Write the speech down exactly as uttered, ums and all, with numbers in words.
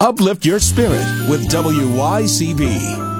Uplift your spirit with W Y C B.